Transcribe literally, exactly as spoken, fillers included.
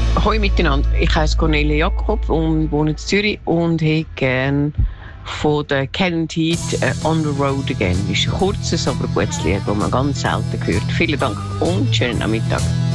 Hallo miteinander, ich heiße Cornelia Jakob und wohne in Zürich und hätte gerne von der Kenneth Heat äh, «On the Road Again». Das ist ein kurzes, aber gutes Lied, das man ganz selten hört. Vielen Dank und schönen Nachmittag.